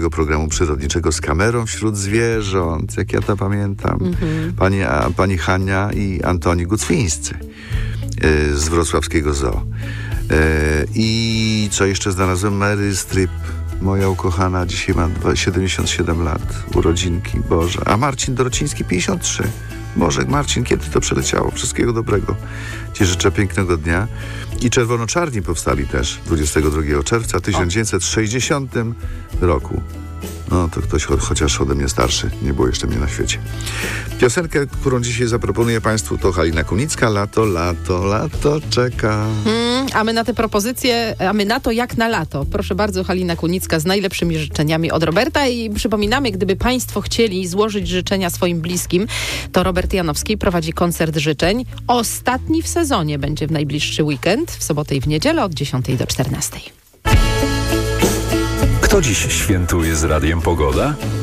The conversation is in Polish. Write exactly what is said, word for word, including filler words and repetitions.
polskiego programu przyrodniczego z kamerą wśród zwierząt, jak ja to pamiętam. Mm-hmm. Pani, a, pani Hania i Antoni Gucwińscy yy, z wrocławskiego zoo. Yy, I co jeszcze znalazłem? Mary Streep, moja ukochana, dzisiaj ma siedemdziesiąt siedem lat, urodzinki, Boże. A Marcin Dorociński pięćdziesiąt trzy. Boże, Marcin, kiedy to przeleciało? Wszystkiego dobrego. Ci życzę pięknego dnia. I Czerwono-Czarni powstali też dwudziestego drugiego czerwca tysiąc dziewięćset sześćdziesiątym roku. No to ktoś cho- chociaż ode mnie starszy. Nie było jeszcze mnie na świecie. Piosenkę, którą dzisiaj zaproponuję Państwu, to Halina Kunicka. Lato, lato, lato czeka. Hmm, a my na te propozycje, a my na to jak na lato. Proszę bardzo, Halina Kunicka z najlepszymi życzeniami od Roberta. I przypominamy, gdyby Państwo chcieli złożyć życzenia swoim bliskim, to Robert Janowski prowadzi koncert życzeń. Ostatni w sezonie będzie w najbliższy weekend, w sobotę i w niedzielę od dziesiątej do czternastej. Kto dziś świętuje z Radiem Pogoda?